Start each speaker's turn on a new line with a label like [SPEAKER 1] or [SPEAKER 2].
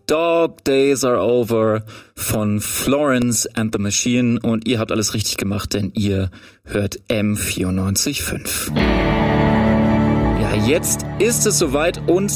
[SPEAKER 1] Dog Days Are Over von Florence and the Machine und ihr habt alles richtig gemacht, denn ihr hört M94.5. Ja, jetzt ist es soweit und